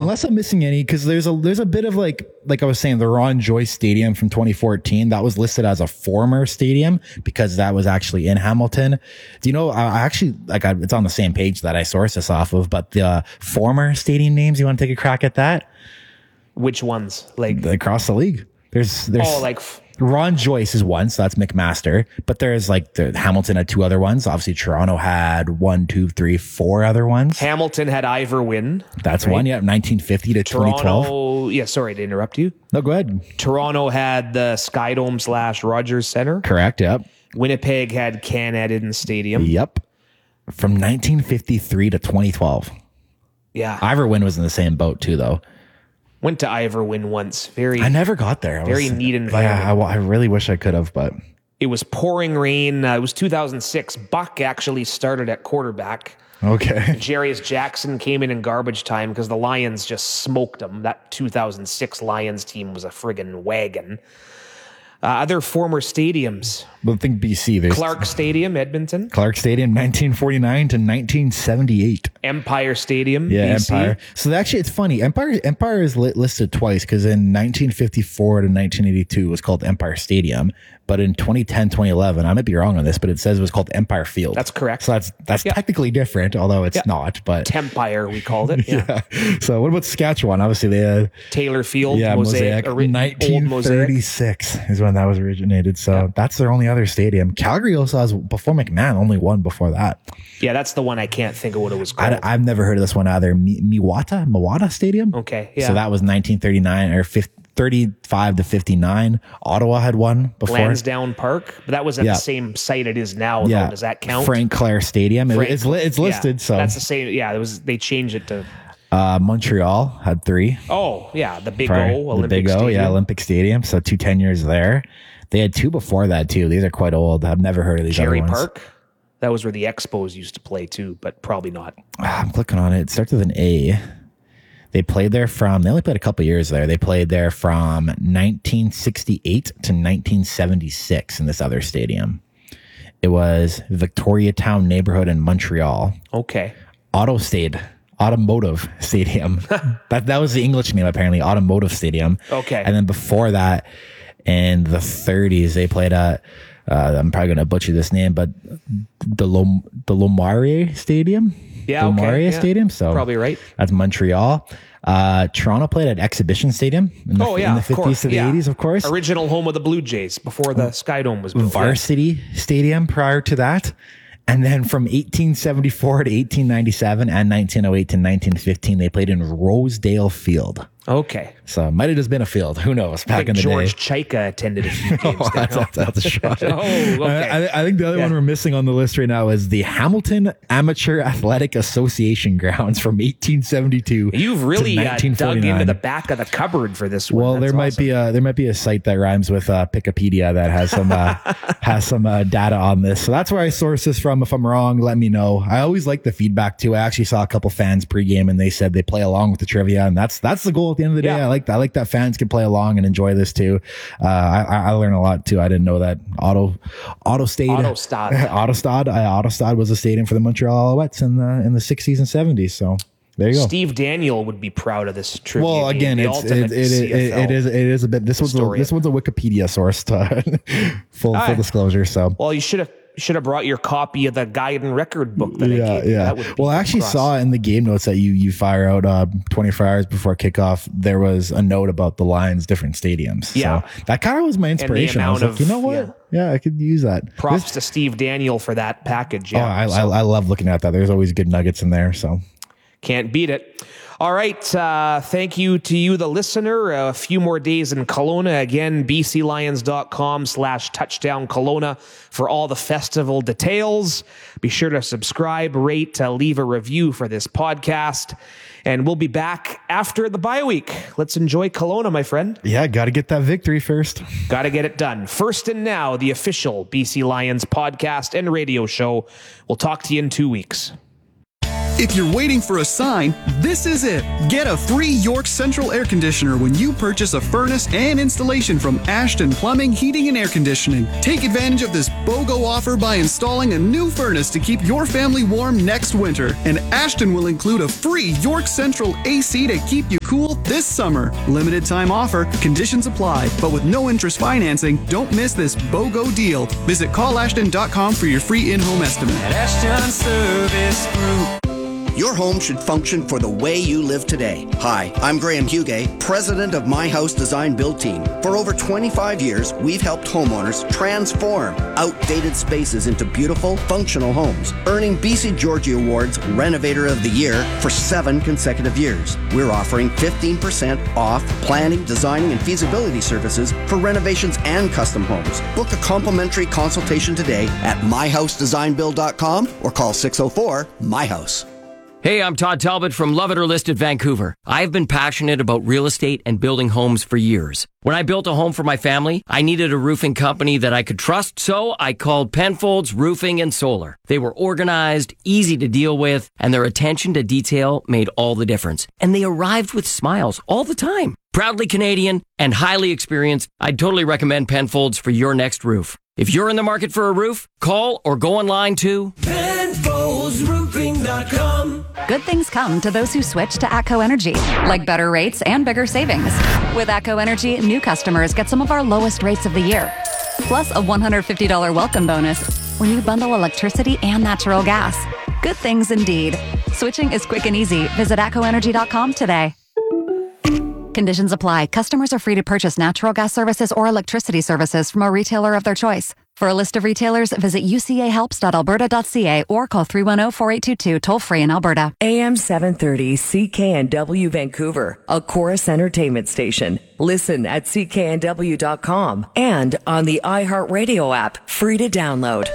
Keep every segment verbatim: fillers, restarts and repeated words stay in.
unless I'm missing any, because there's a there's a bit of like like I was saying, the Ron Joyce Stadium from twenty fourteen that was listed as a former stadium because that was actually in Hamilton. Do you know? I, I actually like I, it's on the same page that I sourced this off of, but the uh, former stadium names. You want to take a crack at that? Which ones? Like across the league? There's there's oh like. F- Ron Joyce is one, so that's McMaster. But there's like the Hamilton had two other ones. Obviously, Toronto had one, two, three, four other ones. Hamilton had Ivor Wynne. That's right? one, yeah, nineteen fifty to Toronto, twenty twelve. Yeah, sorry to interrupt you. No, go ahead. Toronto had the Skydome slash Rogers Center. Correct, yep. Winnipeg had Can Edison Stadium. Yep. From nineteen fifty-three to twenty twelve. Yeah. Ivor Wynne was in the same boat too, though. Went to Ivor Wynne once. Very. I never got there. I very was, neat environment. Yeah, I, I really wish I could have, but it was pouring rain. Uh, it was two thousand six. Buck actually started at quarterback. Okay. Jarius Jackson came in in garbage time because the Lions just smoked them. That two thousand six Lions team was a friggin' wagon. Uh, other former stadiums. Well, think B C. There's Clark Stadium, Edmonton. Clark Stadium, nineteen forty-nine to nineteen seventy-eight. Empire Stadium, yeah, B C. Empire. So actually, it's funny. Empire Empire is li- listed twice because in nineteen fifty-four to nineteen eighty-two it was called Empire Stadium, but in twenty ten, twenty eleven, I might be wrong on this, but it says it was called Empire Field. That's correct. So that's that's yep. technically different, although it's yep. not. But Tempire, we called it. Yeah. yeah. So what about Saskatchewan? Obviously, they had Taylor Field, yeah, Mosaic, Mosaic. ori- nineteen thirty-six is when that was originated. So yeah. that's their only other stadium. Calgary also has, before McMahon, only one before that. Yeah, that's the one I can't think of what it was called. I, I've never heard of this one either. Mi- Miwata? Miwata Stadium? Okay, yeah. So that was nineteen thirty-nine or fifty, thirty-five to fifty-nine. Ottawa had one before. Lansdowne Park, but that was at yeah. the same site it is now. Yeah. Though. Does that count? Frank Clair Stadium. Frank, it, it's li- it's listed. Yeah, so that's the same. Yeah, it was. They changed it to. Uh, Montreal had three. Oh yeah, the Big Prior, O Olympic the Big O, Stadium. yeah, Olympic Stadium. So two tenures there. They had two before that too. These are quite old. I've never heard of these. Cherry other ones. Park. That was where the Expos used to play too, but probably not. Ah, I'm clicking on it. It starts with an A. They played there from, they only played a couple years there. They played there from nineteen sixty-eight to nineteen seventy-six in this other stadium. It was Victoria Town neighborhood in Montreal. Okay. Autostade, Automotive Stadium. that that was the English name apparently, Automotive Stadium. Okay. And then before that, in the thirties, they played at, uh, I'm probably going to butcher this name, but the Lom- the Lomarie Stadium. Yeah, the okay. Lomarie yeah. Stadium. So probably right. That's Montreal. Uh, Toronto played at Exhibition Stadium in the, oh, yeah, in the fifties to the yeah. eighties, of course. Original home of the Blue Jays before the Skydome was built. Varsity yeah. Stadium prior to that. And then from eighteen seventy-four to eighteen ninety-seven and nineteen oh eight to nineteen fifteen, they played in Rosedale Field. Okay. So it might have just been a field. Who knows? Back in the George day. Chaika attended a few games. oh, that's, that's, that's a shot. oh, okay. I, I think the other yeah. one we're missing on the list right now is the Hamilton Amateur Athletic Association grounds from eighteen seventy-two. You've really to uh, dug into the back of the cupboard for this one. Well, That's there awesome. might be a there might be a site that rhymes with uh, Wikipedia that has some uh, has some uh, data on this. So that's where I source this from. If I'm wrong, let me know. I always like the feedback too. I actually saw a couple fans pregame and they said they play along with the trivia, and that's that's the goal at the end of the day. Yeah. I like that. I like that fans can play along and enjoy this too. Uh, I, I learn a lot too. I didn't know that Auto Autostade Autostad Autostad uh, Autostad was a stadium for the Montreal Alouettes in the in the sixties and seventies. So there you go. Steve Daniel would be proud of this trivia. Well, again, game, it's, it, it, it, it is it is a bit. This was a, this one's a Wikipedia source. To full All full right. disclosure. So well, you should have should have brought your copy of the guide and record book that yeah, I gave you. yeah. That would well, I actually across. saw in the game notes that you you fire out uh, twenty-four hours before kickoff. There was a note about the Lions' different stadiums. Yeah, so that kind of was my inspiration. I was like, of, you know what? Yeah. yeah, I could use that. Props This, to Steve Daniel for that package. Yeah, oh, I, so. I I love looking at that. There's always good nuggets in there. So can't beat it. All right. Uh, thank you to you, the listener. A few more days in Kelowna. Again, bclions.com slash touchdown Kelowna for all the festival details. Be sure to subscribe, rate, uh, leave a review for this podcast. And we'll be back after the bye week. Let's enjoy Kelowna, my friend. yeah, got to get that victory first. Got to get it done. First and now, the official B C Lions podcast and radio show. We'll talk to you in two weeks. If you're waiting for a sign, this is it. Get a free York Central air conditioner when you purchase a furnace and installation from Ashton Plumbing, Heating and Air Conditioning. Take advantage of this BOGO offer by installing a new furnace to keep your family warm next winter. And Ashton will include a free York Central A C to keep you cool this summer. Limited time offer, conditions apply, but with no interest financing, don't miss this BOGO deal. Visit call ashton dot com for your free in-home estimate. At Ashton Service Group. Your home should function for the way you live today. Hi, I'm Graham Hugay, president of My House Design Build Team. For over twenty-five years, we've helped homeowners transform outdated spaces into beautiful, functional homes, earning B C Georgie Awards Renovator of the Year for seven consecutive years. We're offering fifteen percent off planning, designing, and feasibility services for renovations and custom homes. Book a complimentary consultation today at my house design build dot com or call six oh four, M Y house. Hey, I'm Todd Talbot from Love It or List It Vancouver. I've been passionate about real estate and building homes for years. When I built a home for my family, I needed a roofing company that I could trust, so I called Penfolds Roofing and Solar. They were organized, easy to deal with, and their attention to detail made all the difference. And they arrived with smiles all the time. Proudly Canadian and highly experienced, I'd totally recommend Penfolds for your next roof. If you're in the market for a roof, call or go online to Penfolds Roofing dot com. Good things come to those who switch to ATCO Energy, like better rates and bigger savings. With ATCO Energy, new customers get some of our lowest rates of the year, plus a one hundred fifty dollars welcome bonus when you bundle electricity and natural gas. Good things indeed. Switching is quick and easy. Visit atco energy dot com today. Conditions apply. Customers are free to purchase natural gas services or electricity services from a retailer of their choice. For a list of retailers, visit u c a helps dot alberta dot c a or call three one zero, four eight two two, toll free in Alberta. A M seven thirty C K N W Vancouver, a Chorus Entertainment station. Listen at c k n w dot com and on the iHeartRadio app, free to download.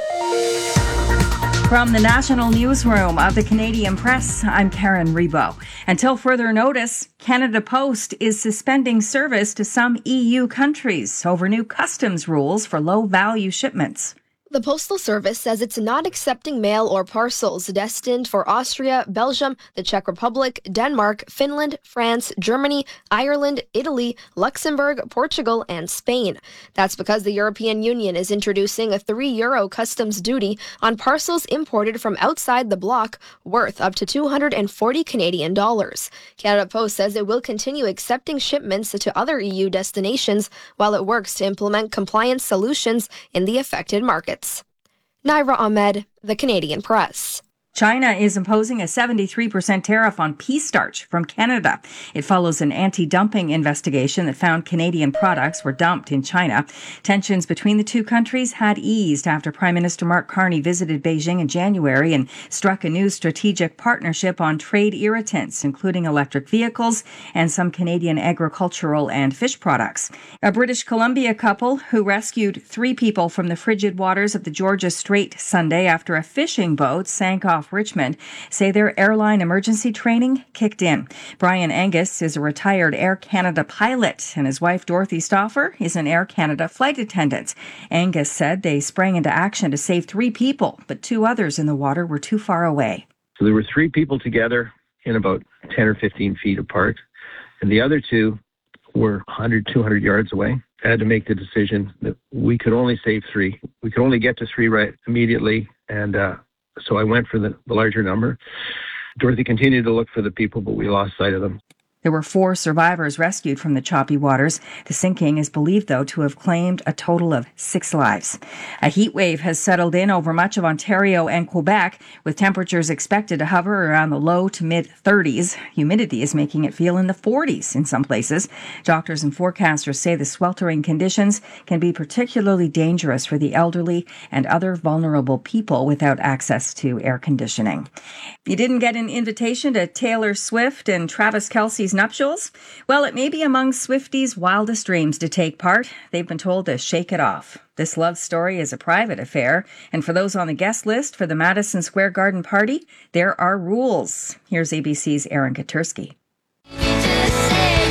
From the National Newsroom of the Canadian Press, I'm Karen Rebo. Until further notice, Canada Post is suspending service to some E U countries over new customs rules for low-value shipments. The Postal Service says it's not accepting mail or parcels destined for Austria, Belgium, the Czech Republic, Denmark, Finland, France, Germany, Ireland, Italy, Luxembourg, Portugal, and Spain. That's because the European Union is introducing a three euro customs duty on parcels imported from outside the bloc worth up to two hundred forty Canadian dollars. Canada Post says it will continue accepting shipments to other E U destinations while it works to implement compliance solutions in the affected markets. Naira Ahmed, The Canadian Press. China is imposing a seventy-three percent tariff on pea starch from Canada. It follows an anti-dumping investigation that found Canadian products were dumped in China. Tensions between the two countries had eased after Prime Minister Mark Carney visited Beijing in January and struck a new strategic partnership on trade irritants, including electric vehicles and some Canadian agricultural and fish products. A British Columbia couple who rescued three people from the frigid waters of the Georgia Strait Sunday after a fishing boat sank off Richmond say their airline emergency training kicked in. Brian Angus is a retired Air Canada pilot, and his wife Dorothy Stauffer is an Air Canada flight attendant. Angus said they sprang into action to save three people, but two others in the water were too far away. So there were three people together in about ten or fifteen feet apart, and the other two were one hundred, two hundred yards away. I had to make the decision that we could only save three. We could only get to three right immediately, and uh, so I went for the, the larger number. Dorothy continued to look for the people, but we lost sight of them. There were four survivors rescued from the choppy waters. The sinking is believed, though, to have claimed a total of six lives. A heat wave has settled in over much of Ontario and Quebec, with temperatures expected to hover around the low to mid-thirties. Humidity is making it feel in the forties in some places. Doctors and forecasters say the sweltering conditions can be particularly dangerous for the elderly and other vulnerable people without access to air conditioning. You didn't get an invitation to Taylor Swift and Travis Kelce's nuptials? Well, it may be among Swifties' wildest dreams to take part. They've been told to shake it off. This love story is a private affair, and for those on the guest list for the Madison Square Garden party, there are rules. Here's A B C's Aaron Katursky.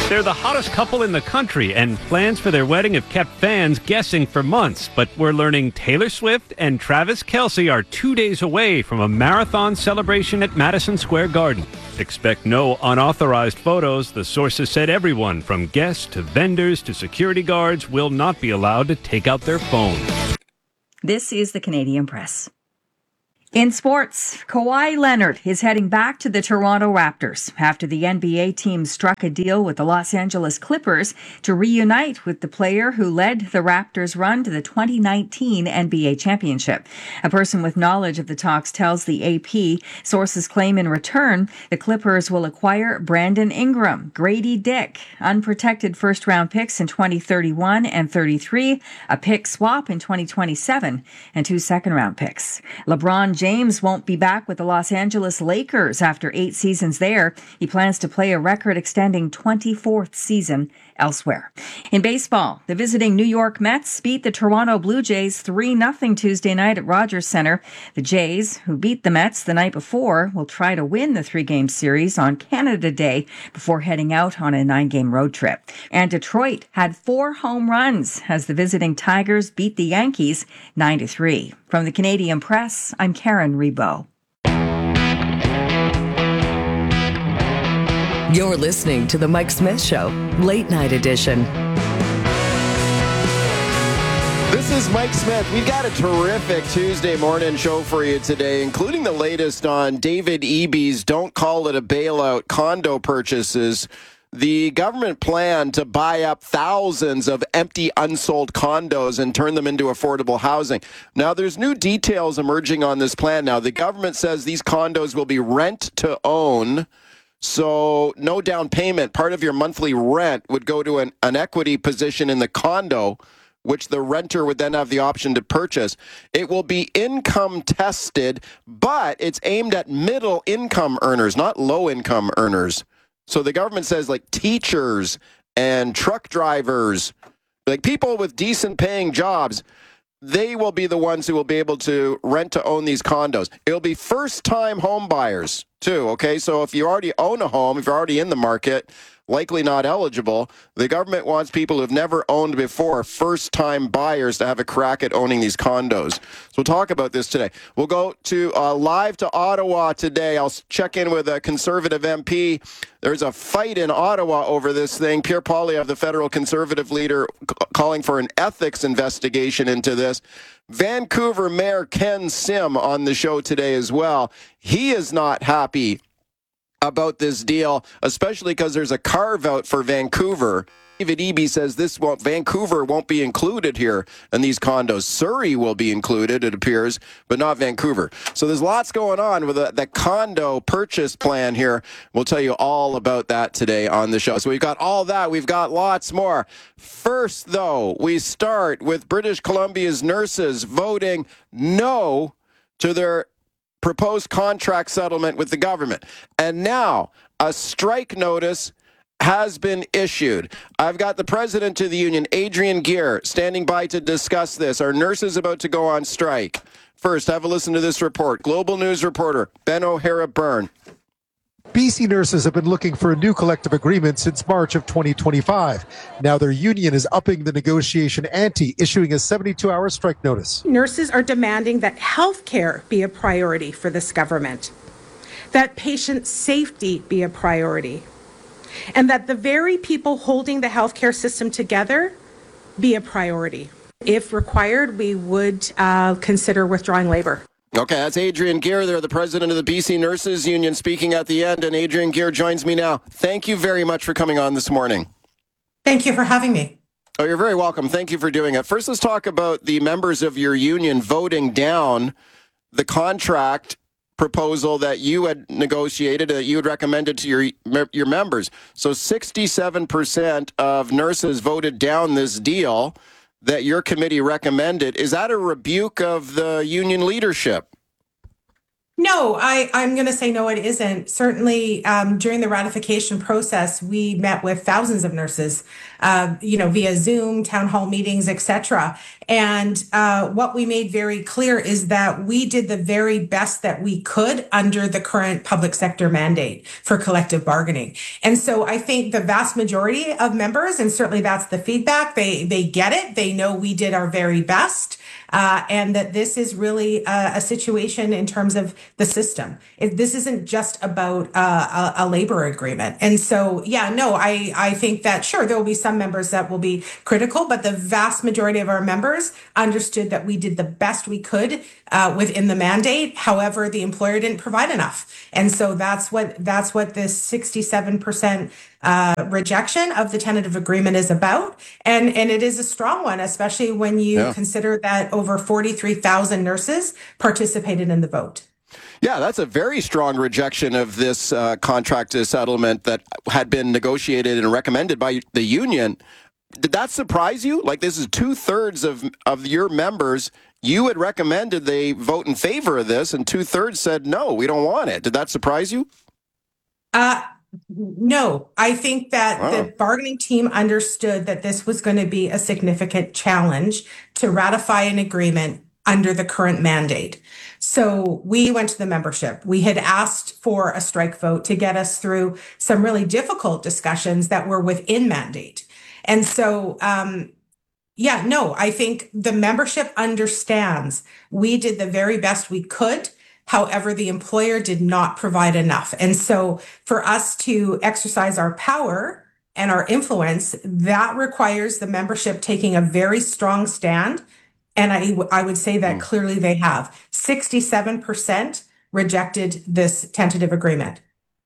They're the hottest couple in the country, and plans for their wedding have kept fans guessing for months. But we're learning Taylor Swift and Travis Kelce are two days away from a marathon celebration at Madison Square Garden. Expect no unauthorized photos. The sources said everyone, from guests to vendors to security guards, will not be allowed to take out their phones. This is the Canadian Press. In sports, Kawhi Leonard is heading back to the Toronto Raptors after the N B A team struck a deal with the Los Angeles Clippers to reunite with the player who led the Raptors' run to the twenty nineteen N B A championship. A person with knowledge of the talks tells the A P sources claim in return the Clippers will acquire Brandon Ingram, Grady Dick, unprotected first-round picks in twenty thirty-one and thirty-three, a pick swap in twenty twenty-seven, and two second-round picks. LeBron James won't be back with the Los Angeles Lakers after eight seasons there. He plans to play a record-extending twenty-fourth season elsewhere. In baseball, the visiting New York Mets beat the Toronto Blue Jays three nothing Tuesday night at Rogers Center. The Jays, who beat the Mets the night before, will try to win the three-game series on Canada Day before heading out on a nine-game road trip. And Detroit had four home runs as the visiting Tigers beat the Yankees nine to three. From the Canadian Press, I'm Karen Rebo. You're listening to The Mike Smith Show, Late Night Edition. This is Mike Smith. We've got a terrific Tuesday morning show for you today, including the latest on David Eby's Don't Call It a Bailout condo purchases. The government plan to buy up thousands of empty, unsold condos and turn them into affordable housing. Now, there's new details emerging on this plan now. The government says these condos will be rent to own, so no down payment. Part of your monthly rent would go to an, an equity position in the condo, which the renter would then have the option to purchase. It will be income tested, but it's aimed at middle income earners, not low income earners. So the government says like teachers and truck drivers, like people with decent paying jobs, they will be the ones who will be able to rent to own these condos. It'll be first time home buyers too. Okay. So if you already own a home, if you're already in the market, likely not eligible, the government wants people who've never owned before, first-time buyers, to have a crack at owning these condos. So we'll talk about this today. We'll go to uh, live to Ottawa today. I'll check in with a Conservative M P. There's a fight in Ottawa over this thing. Pierre Poilievre, the federal Conservative leader, c- calling for an ethics investigation into this. Vancouver Mayor Ken Sim on the show today as well. He is not happy about this deal, especially because there's a carve-out for Vancouver. David Eby says this won't, Vancouver won't be included here in these condos. Surrey will be included, it appears, but not Vancouver. So there's lots going on with the, the condo purchase plan here. We'll tell you all about that today on the show. So we've got all that. We've got lots more. First, though, we start with British Columbia's nurses voting no to their proposed contract settlement with the government. And now a strike notice has been issued. I've got the president of the union, Adrian Gear, standing by to discuss this. Are nurses about to go on strike? First, have a listen to this report. Global News reporter Ben O'Hara Byrne. B C nurses have been looking for a new collective agreement since March of twenty twenty-five. Now their union is upping the negotiation ante, issuing a seventy-two hour strike notice. Nurses are demanding that health care be a priority for this government, that patient safety be a priority, and that the very people holding the healthcare system together be a priority. If required, we would uh, consider withdrawing labor. Okay, that's Adrian Gear there, the president of the B C Nurses Union, speaking at the end, and Adrian Gear joins me now. Thank you very much for coming on this morning. Thank you for having me. Oh, you're very welcome. Thank you for doing it. First, let's talk about the members of your union voting down the contract proposal that you had negotiated, that you had recommended to your your members. So sixty-seven percent of nurses voted down this deal that your committee recommended. Is that a rebuke of the union leadership? No, I, I'm going to say no, it isn't. Certainly, um, during the ratification process, we met with thousands of nurses, uh, you know, via Zoom, town hall meetings, et cetera. And uh, what we made very clear is that we did the very best that we could under the current public sector mandate for collective bargaining. And so I think the vast majority of members, and certainly that's the feedback, they they get it. They know we did our very best. Uh, and that this is really a, a situation in terms of the system. It, this isn't just about uh, a, a labor agreement. And so, yeah, no, I, I think that, sure, there will be some members that will be critical, but the vast majority of our members understood that we did the best we could uh, within the mandate. However, the employer didn't provide enough. And so that's what that's what this sixty-seven percent Uh, rejection of the tentative agreement is about. And, and it is a strong one, especially when you Yeah. consider that over forty-three thousand nurses participated in the vote. Yeah, that's a very strong rejection of this uh, contract to settlement that had been negotiated and recommended by the union. Did that surprise you? Like, this is two thirds of, of your members. You had recommended they vote in favor of this, and two thirds said, no, we don't want it. Did that surprise you? Uh, No, I think that Wow. the bargaining team understood that this was going to be a significant challenge to ratify an agreement under the current mandate. So we went to the membership. We had asked for a strike vote to get us through some really difficult discussions that were within mandate. And so, um, yeah, no, I think the membership understands we did the very best we could. However, the employer did not provide enough. And so for us to exercise our power and our influence, that requires the membership taking a very strong stand. And I, I would say that clearly they have. sixty-seven percent rejected this tentative agreement.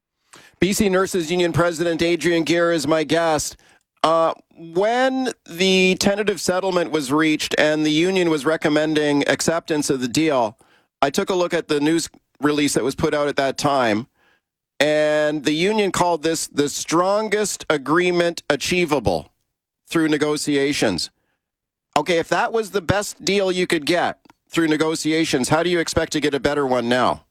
B C Nurses Union President Adrian Gear is my guest. Uh, when the tentative settlement was reached and the union was recommending acceptance of the deal, I took a look at the news release that was put out at that time, and the union called this the strongest agreement achievable through negotiations. Okay, if that was the best deal you could get through negotiations, how do you expect to get a better one now?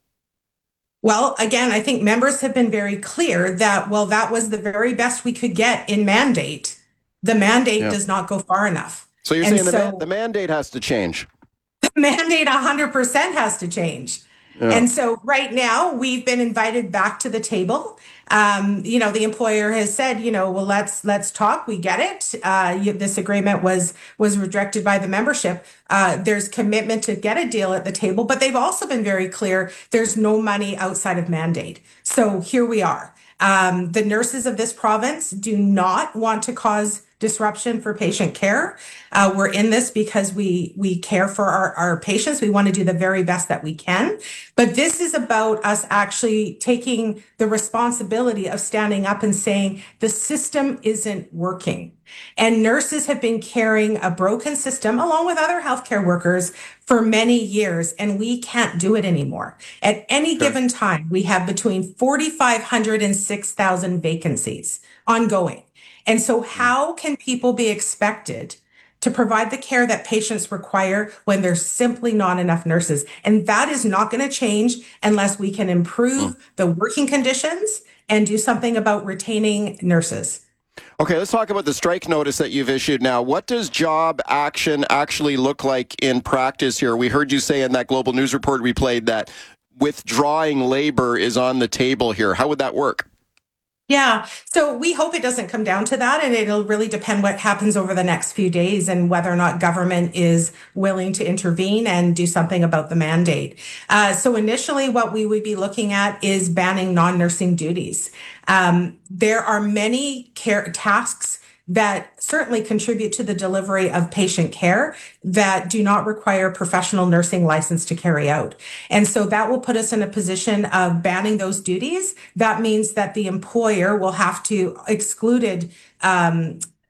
Well, again, I think members have been very clear that, well, that was the very best we could get in mandate. The mandate Yeah. does not go far enough. So you're And saying the, so- man- the mandate has to change. mandate one hundred percent has to change. Yeah. And so right now we've been invited back to the table. Um, you know, the employer has said, you know, well, let's let's talk. We get it. Uh, you, this agreement was was rejected by the membership. Uh, there's commitment to get a deal at the table, but they've also been very clear. There's no money outside of mandate. So here we are. Um, the nurses of this province do not want to cause disruption for patient care. Uh, we're in this because we we care for our, our patients. We want to do the very best that we can. But this is about us actually taking the responsibility of standing up and saying the system isn't working. And nurses have been carrying a broken system along with other healthcare workers for many years, and we can't do it anymore. At any given time, we have between forty-five hundred and six thousand vacancies ongoing. And so how can people be expected to provide the care that patients require when there's simply not enough nurses? And that is not going to change unless we can improve the working conditions and do something about retaining nurses. Okay, let's talk about the strike notice that you've issued now. What does job action actually look like in practice here? We heard you say in that Global News report we played that withdrawing labor is on the table here. How would that work? Yeah. So we hope it doesn't come down to that. And it'll really depend what happens over the next few days and whether or not government is willing to intervene and do something about the mandate. Uh, so initially, what we would be looking at is banning non-nursing duties. Um, there are many care tasks that certainly contribute to the delivery of patient care that do not require professional nursing license to carry out. And so that will put us in a position of banning those duties. That means that the employer will have to excluded um,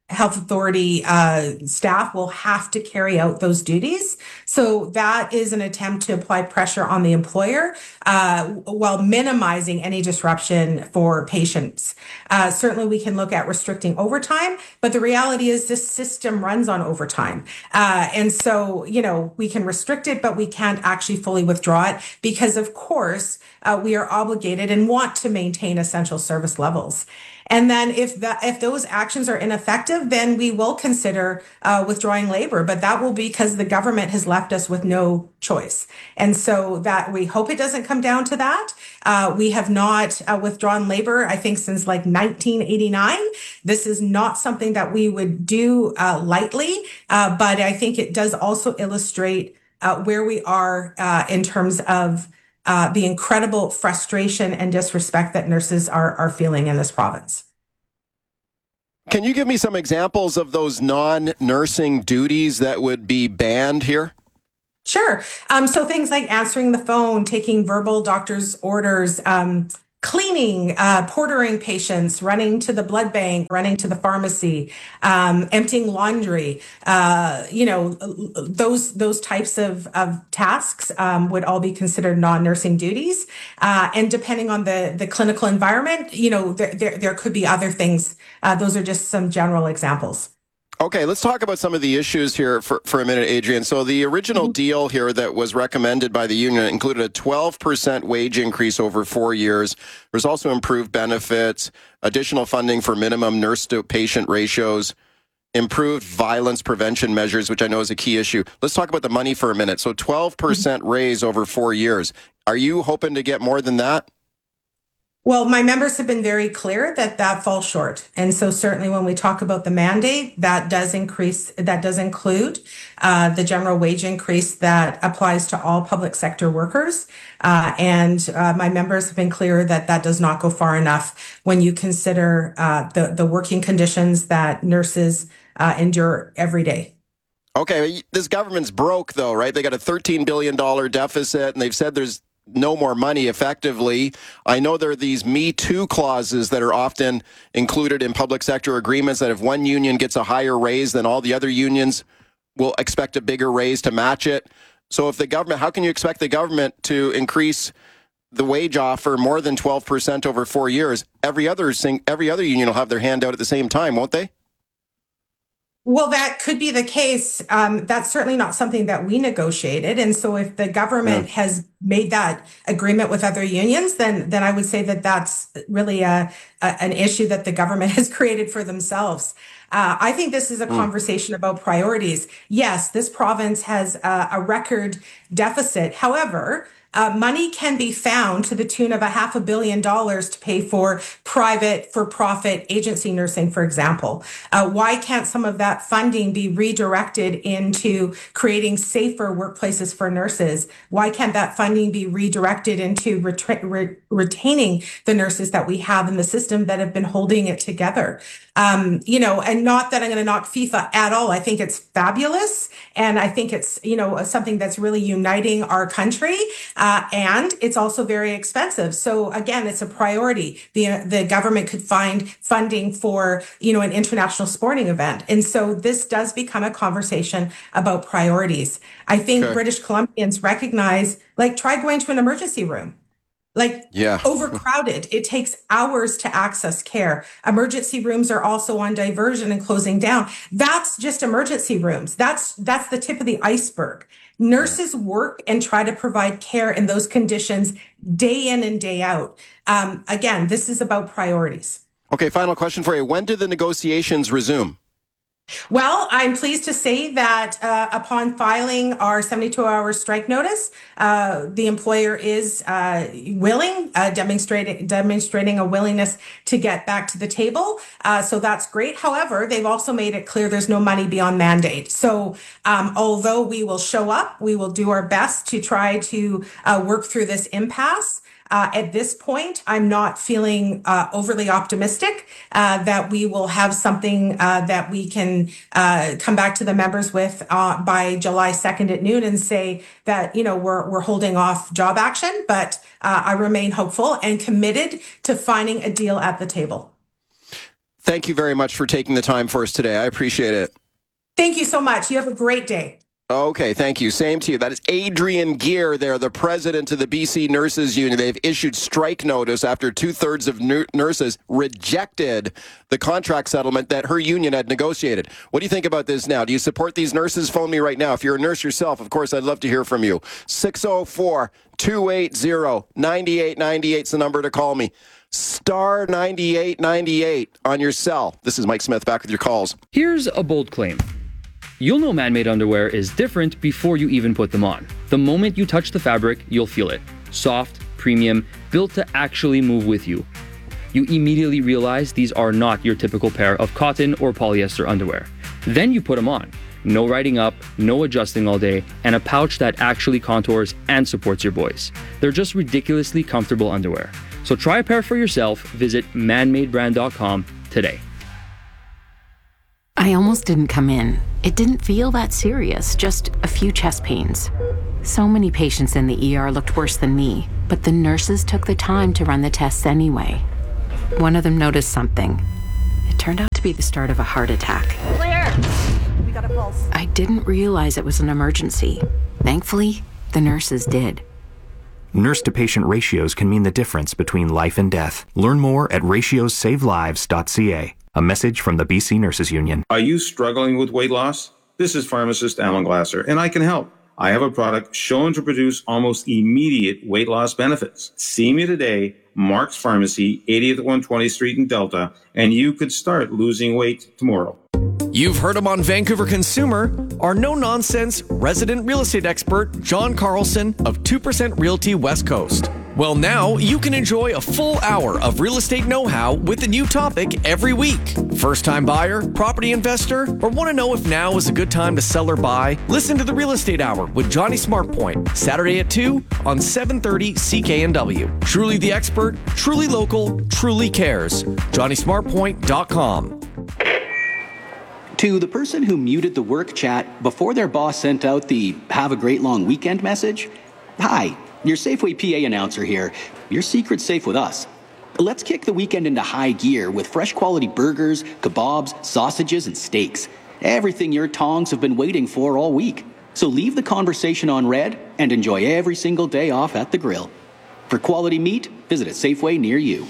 health authority uh, staff will have to carry out those duties. So that is an attempt to apply pressure on the employer uh, while minimizing any disruption for patients. Uh, certainly we can look at restricting overtime, but the reality is this system runs on overtime. Uh, and so, you know, we can restrict it, but we can't actually fully withdraw it because, of course, uh, we are obligated and want to maintain essential service levels. And then if that, if those actions are ineffective, then we will consider uh, withdrawing labor, but that will be because the government has left us with no choice. And so that we hope it doesn't come down to that. Uh, we have not uh, withdrawn labor, I think, since like nineteen eighty-nine. This is not something that we would do uh, lightly, uh, but I think it does also illustrate uh, where we are uh, in terms of Uh, the incredible frustration and disrespect that nurses are are feeling in this province. Can you give me some examples of those non-nursing duties that would be banned here? Sure. Um, so things like answering the phone, taking verbal doctor's orders, um, cleaning, uh, portering patients, running to the blood bank, running to the pharmacy, um, emptying laundry, uh, you know, those those types of, of tasks um, would all be considered non-nursing duties. Uh, and depending on the, the clinical environment, you know, there, there, there could be other things. Uh, those are just some general examples. Okay, let's talk about some of the issues here for, for a minute, Adrienne. So the original mm-hmm. deal here that was recommended by the union included a twelve percent wage increase over four years. There's also improved benefits, additional funding for minimum nurse-to-patient ratios, improved violence prevention measures, which I know is a key issue. Let's talk about the money for a minute. So twelve percent mm-hmm. raise over four years. Are you hoping to get more than that? Well, my members have been very clear that that falls short. And so certainly when we talk about the mandate, that does increase, that does include uh, the general wage increase that applies to all public sector workers. Uh, and uh, my members have been clear that that does not go far enough when you consider uh, the, the working conditions that nurses uh, endure every day. Okay, this government's broke though, right? They got a thirteen billion dollars deficit and they've said there's no more money effectively. I know there are these Me Too clauses that are often included in public sector agreements that if one union gets a higher raise, then all the other unions will expect a bigger raise to match it. So if the government, how can you expect the government to increase the wage offer more than twelve percent over four years? Every other every other union will have their hand out at the same time, won't they? Well, that could be the case. Um, that's certainly not something that we negotiated. And so if the government yeah. has made that agreement with other unions, then then I would say that that's really a, a an issue that the government has created for themselves. Uh, I think this is a mm. conversation about priorities. Yes, this province has a, a record deficit. However, Uh, money can be found to the tune of a half a billion dollars to pay for private for-profit agency nursing, for example. Uh, why can't some of that funding be redirected into creating safer workplaces for nurses? Why can't that funding be redirected into retra- re- retaining the nurses that we have in the system that have been holding it together? Um, you know, and not that I'm going to knock FIFA at all. I think it's fabulous. And I think it's, you know, something that's really uniting our country. Uh, and it's also very expensive. So again, it's a priority. The, the government could find funding for, you know, an international sporting event. And so this does become a conversation about priorities. I think okay. British Columbians recognize, like, try going to an emergency room. Like yeah. overcrowded. It takes hours to access care. Emergency rooms are also on diversion and closing down. That's just emergency rooms. That's that's the tip of the iceberg. Nurses work and try to provide care in those conditions day in and day out. Um, again, this is about priorities. Okay, final question for you. When do the negotiations resume? Well, I'm pleased to say that uh, upon filing our seventy-two hour strike notice, uh, the employer is uh, willing, uh, demonstrating demonstrating a willingness to get back to the table. Uh, so that's great. However, they've also made it clear there's no money beyond mandate. So um, although we will show up, we will do our best to try to uh, work through this impasse. Uh, at this point, I'm not feeling uh, overly optimistic uh, that we will have something uh, that we can uh, come back to the members with uh, by July second at noon and say that, you know, we're we're holding off job action. But uh, I remain hopeful and committed to finding a deal at the table. Thank you very much for taking the time for us today. I appreciate it. Thank you so much. You have a great day. Okay, thank you. Same to you. That is Adrian Gear there, the president of the B C Nurses Union. They've issued strike notice after two-thirds of nur- nurses rejected the contract settlement that her union had negotiated. What do you think about this now? Do you support these nurses? Phone me right now. If you're a nurse yourself, of course, I'd love to hear from you. six oh four, two eight zero, nine eight nine eight is the number to call me. Star ninety-eight ninety-eight on your cell. This is Mike Smith back with your calls. Here's a bold claim. You'll know man-made underwear is different before you even put them on. The moment you touch the fabric, you'll feel it. Soft, premium, built to actually move with you. You immediately realize these are not your typical pair of cotton or polyester underwear. Then you put them on. No riding up, no adjusting all day, and a pouch that actually contours and supports your boys. They're just ridiculously comfortable underwear. So try a pair for yourself. Visit man made brand dot com today. I almost didn't come in. It didn't feel that serious, just a few chest pains. So many patients in the E R looked worse than me, but the nurses took the time to run the tests anyway. One of them noticed something. It turned out to be the start of a heart attack. Claire, we got a pulse. I didn't realize it was an emergency. Thankfully, the nurses did. Nurse-to-patient ratios can mean the difference between life and death. Learn more at ratios save lives dot c a. A message from the B C Nurses Union. Are you struggling with weight loss? This is pharmacist Alan Glasser, and I can help. I have a product shown to produce almost immediate weight loss benefits. See me today, Mark's Pharmacy, eightieth at one hundred twentieth Street in Delta, and you could start losing weight tomorrow. You've heard him on Vancouver Consumer, our no-nonsense resident real estate expert, John Carlson of two percent Realty West Coast. Well, now you can enjoy a full hour of real estate know-how with a new topic every week. First-time buyer, property investor, or want to know if now is a good time to sell or buy? Listen to the Real Estate Hour with Johnny Smartpoint, Saturday at two on seven thirty C K N W. Truly the expert, truly local, truly cares. Johnny Smartpoint dot com. To the person who muted the work chat before their boss sent out the "Have a great long weekend" message, hi, your Safeway P A announcer here. Your secret's safe with us. Let's kick the weekend into high gear with fresh quality burgers, kebabs, sausages, and steaks. Everything your tongs have been waiting for all week. So leave the conversation on red and enjoy every single day off at the grill. For quality meat, visit a Safeway near you.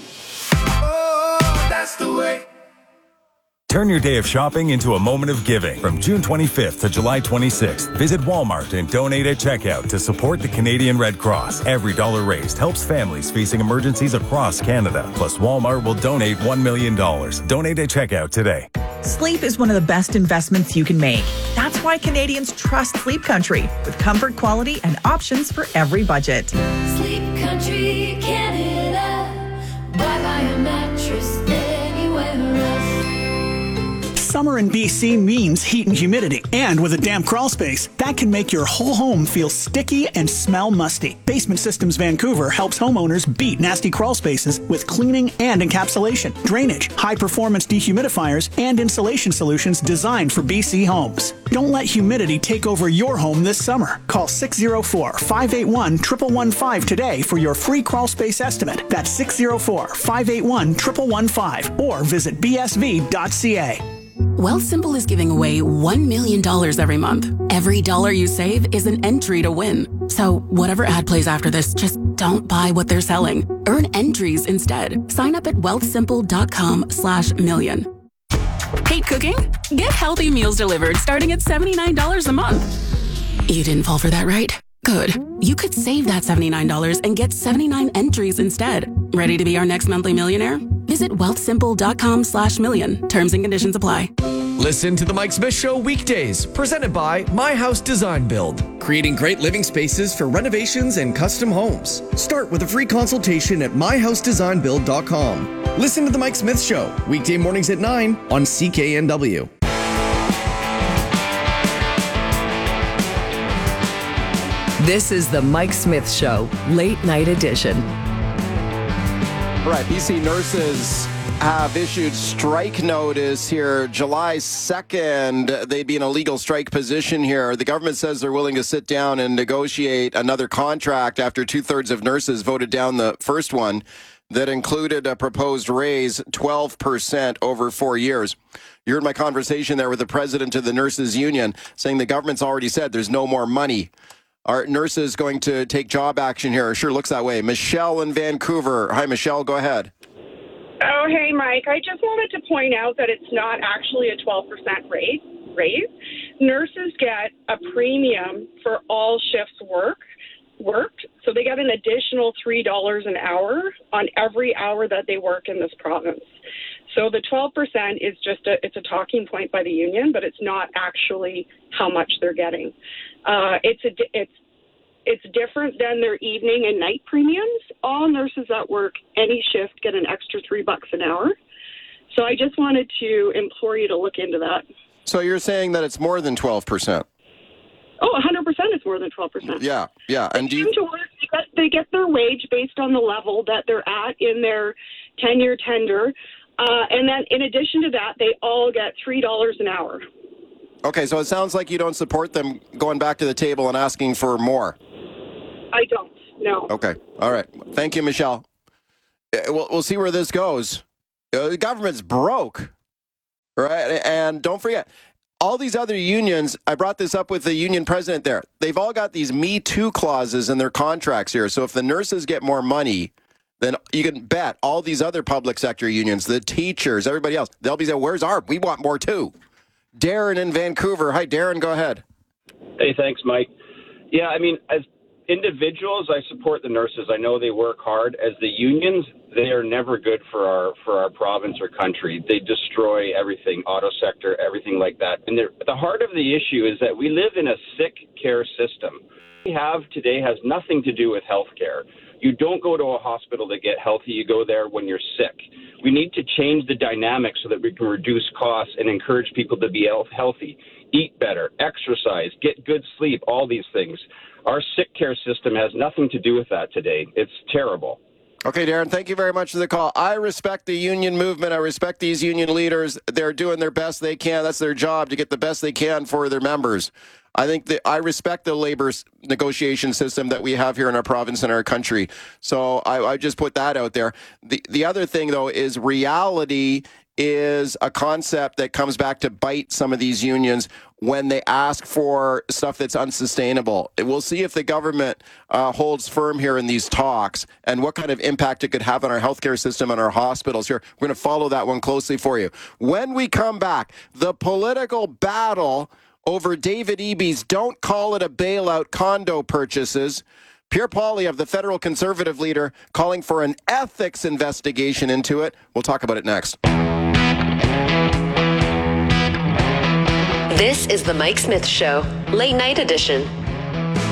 Oh, that's the way. Turn your day of shopping into a moment of giving. From June twenty-fifth to July twenty-sixth, visit Walmart and donate at checkout to support the Canadian Red Cross. Every dollar raised helps families facing emergencies across Canada. Plus, Walmart will donate one million dollars. Donate at checkout today. Sleep is one of the best investments you can make. That's why Canadians trust Sleep Country, with comfort, quality, and options for every budget. Sleep Country, Canada. Bye bye a mattress anywhere else. Summer in B C means heat and humidity, and with a damp crawl space, that can make your whole home feel sticky and smell musty. Basement Systems Vancouver helps homeowners beat nasty crawl spaces with cleaning and encapsulation, drainage, high-performance dehumidifiers, and insulation solutions designed for B C homes. Don't let humidity take over your home this summer. Call six oh four, five eight one, one one one five today for your free crawl space estimate. That's six oh four, five eight one, one one one five, or visit b s v dot c a. Wealthsimple is giving away one million dollars every month. Every dollar you save is an entry to win. So whatever ad plays after this, just don't buy what they're selling. Earn entries instead. Sign up at wealthsimple dot com slash million. Hate cooking? Get healthy meals delivered starting at seventy-nine dollars a month. You didn't fall for that, right? Good. You could save that seventy-nine dollars and get seventy-nine entries instead. Ready to be our next monthly millionaire? Visit wealthsimple dot com slash million. Terms and conditions apply. Listen to The Mike Smith Show weekdays, presented by My House Design Build, creating great living spaces for renovations and custom homes. Start with a free consultation at my house design build dot com. Listen to The Mike Smith Show, weekday mornings at nine on C K N W. This is the Mike Smith Show, late night edition. All right, B C nurses have issued strike notice here July second. They'd be in a legal strike position here. The government says they're willing to sit down and negotiate another contract after two-thirds of nurses voted down the first one. that included a proposed raise twelve percent over four years. You heard my conversation there with the president of the Nurses Union saying the government's already said there's no more money. Are nurses going to take job action here? It sure looks that way. Michelle in Vancouver. Hi, Michelle. Go ahead. Oh, hey, Mike. I just wanted to point out that it's not actually a twelve percent raise. raise. Nurses get a premium for all shifts work worked, so they get an additional three dollars an hour on every hour that they work in this province. So the twelve percent is just a, it's a talking point by the union, but it's not actually how much they're getting. Uh, it's a, it's It's different than their evening and night premiums. All nurses that work any shift get an extra three bucks an hour. So I just wanted to implore you to look into that. So you're saying that it's more than twelve percent? Oh, one hundred percent it's more than twelve percent. Yeah, yeah. And do you... to work, they, get, they get their wage based on the level that they're at in their ten-year tender. Uh, and then in addition to that, they all get three dollars an hour. Okay, so it sounds like you don't support them going back to the table and asking for more. I don't, no. Okay, all right. Thank you, Michelle. We'll, we'll see where this goes. Uh, the government's broke, right? And don't forget, all these other unions, I brought this up with the union president there, they've all got these Me Too clauses in their contracts here. So if the nurses get more money, then you can bet all these other public sector unions, the teachers, everybody else, they'll be saying, where's our, we want more too. Darren in Vancouver. Hi, Darren, go ahead. Hey, thanks, Mike. Yeah, I mean, as individuals, I support the nurses. I know they work hard. As the unions, they are never good for our for our province or country. They destroy everything, auto sector, everything like that. And the heart of the issue is that we live in a sick care system. What we have today has nothing to do with health care. You don't go to a hospital to get healthy. You go there when you're sick. We need to change the dynamic so that we can reduce costs and encourage people to be healthy, eat better, exercise, get good sleep, all these things. Our sick care system has nothing to do with that today. It's terrible. Okay, Darren, thank you very much for the call. I respect the union movement. I respect these union leaders. They're doing their best they can. That's their job, to get the best they can for their members. I think that I respect the labor negotiation system that we have here in our province and our country. So I, I just put that out there. The the other thing, though, is reality is a concept that comes back to bite some of these unions when they ask for stuff that's unsustainable. We'll see if the government uh, holds firm here in these talks and what kind of impact it could have on our healthcare system and our hospitals here. We're going to follow that one closely for you. When we come back, the political battle over David Eby's Don't Call It a Bailout condo purchases. Pierre Poilievre, the federal conservative leader, calling for an ethics investigation into it. We'll talk about it next. This is the Mike Smith Show, late night edition.